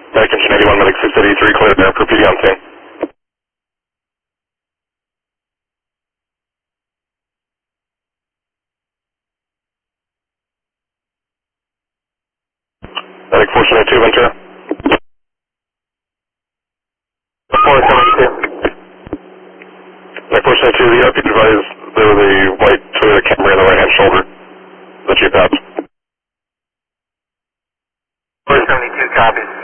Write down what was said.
Medic engine 81, Medic 683, cleared there for PD on scene. Medic 472, Ventura. 472. Medic 472, the be advised there was a white Toyota Camry on the right-hand shoulder that you passed. 472 copies.